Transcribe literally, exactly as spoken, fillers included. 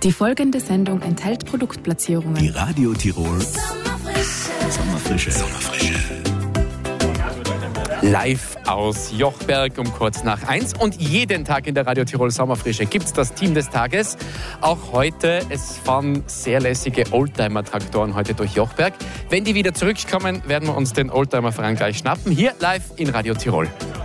Die folgende Sendung enthält Produktplatzierungen. Die Radio Tirol Sommerfrische. Sommerfrische. Live aus Jochberg um kurz nach eins. Und jeden Tag in der Radio Tirol Sommerfrische gibt es das Team des Tages. Auch heute, es fahren sehr lässige Oldtimer-Traktoren heute durch Jochberg. Wenn die wieder zurückkommen, werden wir uns den Oldtimer-Verein gleich schnappen. Hier live in Radio Tirol.